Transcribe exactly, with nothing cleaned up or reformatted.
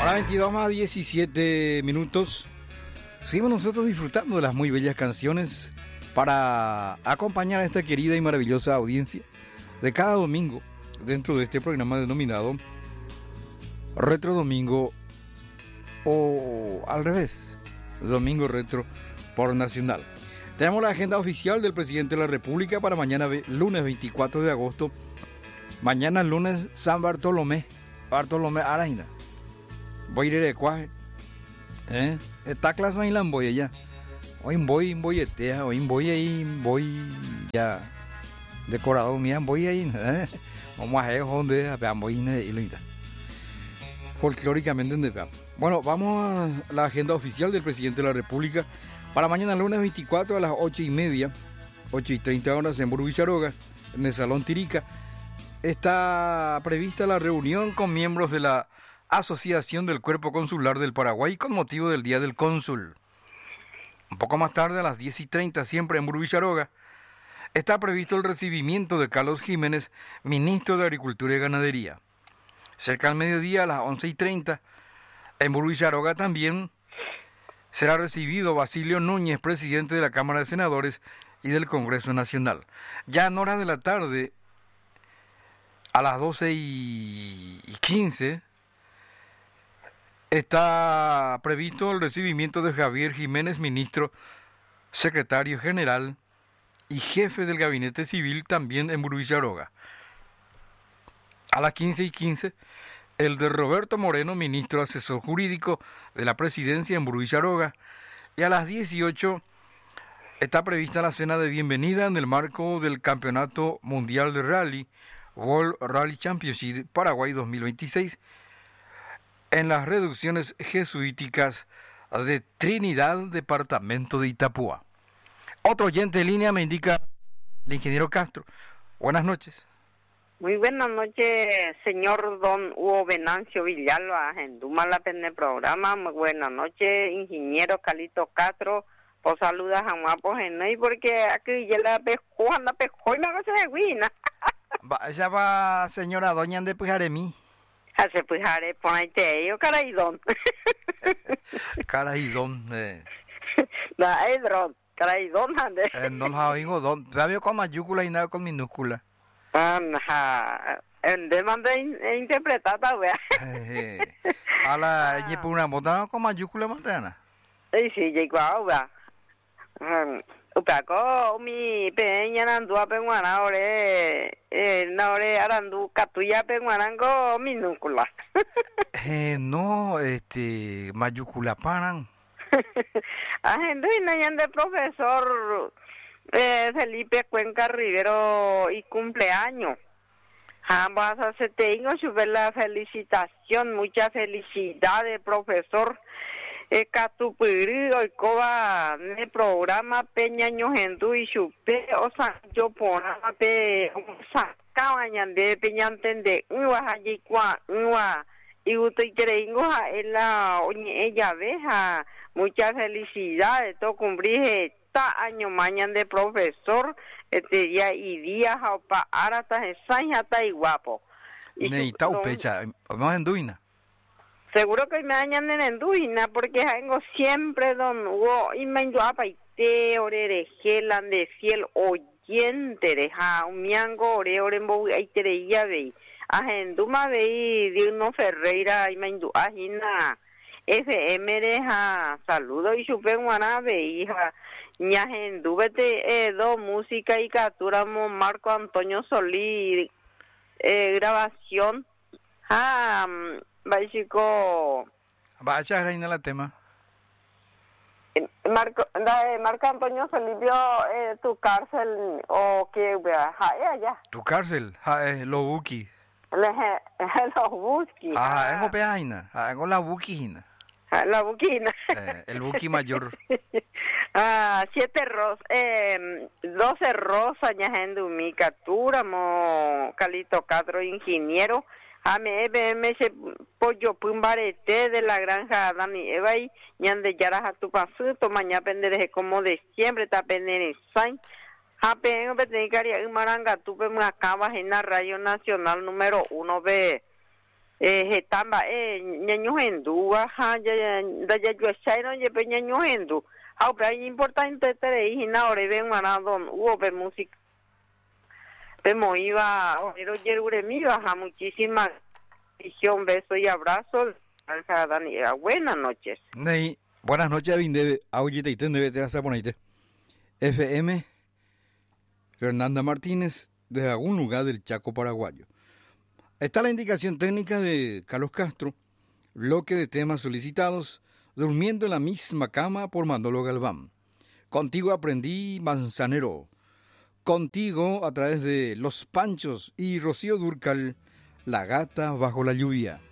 Ahora veintidós más diecisiete minutos. Seguimos nosotros disfrutando de las muy bellas canciones para acompañar a esta querida y maravillosa audiencia de cada domingo dentro de este programa denominado Retro Domingo, o al revés, Domingo Retro por Nacional. Tenemos la agenda oficial del presidente de la República para mañana lunes veinticuatro de agosto. Mañana lunes San Bartolomé, Bartolomé Araina. Voy a ir de cuaje. ¿Eh? Esta clase no hay la voy allá. Hoy voy, voy etea, hoy voy ahí, voy ya decorado mía, voy ahí. ¿Eh? Vamos a ver dónde veamos y lo folclóricamente donde veamos. Bueno, vamos a la agenda oficial del presidente de la República para mañana lunes veinticuatro a las ocho y media, ocho y treinta horas en Burbuicharoga, en el Salón Tirica. Está prevista la reunión con miembros de la Asociación del Cuerpo Consular del Paraguay con motivo del Día del Cónsul. Un poco más tarde, a las diez y treinta, siempre en Burbuicharoga, está previsto el recibimiento de Carlos Jiménez, ministro de Agricultura y Ganadería. Cerca al mediodía, a las once y treinta, en Burbuicharoga también será recibido Basilio Núñez, presidente de la Cámara de Senadores y del Congreso Nacional. Ya en horas de la tarde, a las doce y quince, está previsto el recibimiento de Javier Jiménez, ministro, secretario general y jefe del Gabinete Civil, también en Burbuicharoga. A las quince y quince, el de Roberto Moreno, ministro asesor jurídico de la presidencia en Burbuicharoga. Y a las dieciocho está prevista la cena de bienvenida en el marco del Campeonato Mundial de Rally, World Rally Championship Paraguay dos mil veintiséis, en las reducciones jesuíticas de Trinidad, departamento de Itapúa. Otro oyente en línea me indica el ingeniero Castro. Buenas noches. Muy buenas noches, señor don Hugo Venancio Villalba, en Dumala en el programa. Muy buenas noches, ingeniero Calito Castro. Pues saludas a Guapos en hoy porque aquí ya la pescó, anda pescó y me hace de guina. Esa va señora doña de Pujaremí. Hace Pujare, ponete yo, caraidón. Caraidón, eh. Da, es dron, caraidón, ande. Eh, no lo hago don. Veo con mayúscula y nada con minúscula. Ajá. En demanda interpretada, wea. A la y por una bota con mayúscula montana. Sí, sí, llegó, wea. Upaco mi peña nandu apenguana ore eh na ore arandu katuya penguanango minúscula. Eh no, este mayúscula paran. Agendo y nayan de profesor eh, Felipe Cuenca Rivero y cumpleaños. Ambas hace tengo super la felicitación, mucha felicidades, profesor. Eh, Catupiri, Oicoba, el programa Peñaño Gendú y Chupe, o sea, yo por pe, sacaban de Peñanten de Uva, Hayicua, Uva, y usted creingo a la ella veja, muchas felicidades, todo cumplir esta año mañana de profesor, este día y día, para arata, ensaña, está y guapo. Neita upecha, no en duina. Seguro que me dañan en Enduina, porque tengo siempre don Hugo, y me ayuda y te orere, gelan de fiel oyente, de ja, un miango, ore, ore, ore, ahí te reía, ve, a Enduma, ve, de uno Ferreira, y me ayuda, y na, F M, de ja, saludo, y supe, guana, ve, hija, ña, Endúbete, eh, do, música y captura, Marco Antonio Solí, eh, grabación, ah, básico. Vaya reina la tema. Marco, da, Marco Antonio Felipe, eh, tu cárcel o qué, vea, allá. Tu cárcel, ja, eh, lo buki. Los buki. Ah, en opeaina, ah, en la buquina. La buquina. Eh, el buki mayor. Ah, siete ros, eh, doce rosas, ya gente mi captura, mo Calito Castro, ingeniero. A me me se pollo pumbarete de la granja Dani Eva y ñande yaras a tu pasuto mañana pende como de siempre ta pende en a pengo betenicaria en maranga tu pe acabas en la radio nacional número uno b eh tamba eh ñaño hendu ha ya da ya yo chairo ye pe ñaño hendu au pe importante te y na ore ven manado hubo pe música pe moiva pero yerure mi baja muchísimas visión beso y abrazo al Daniela. Buenas noches. Nei, buenas noches Vindebe, auyite y tende te hacer ponite. F M Fernanda Martínez de algún lugar del Chaco paraguayo. Está la indicación técnica de Carlos Castro, bloque de temas solicitados, durmiendo en la misma cama por Manolo Galván. Contigo aprendí Manzanero. Contigo a través de Los Panchos y Rocío Dúrcal, La Gata bajo la lluvia.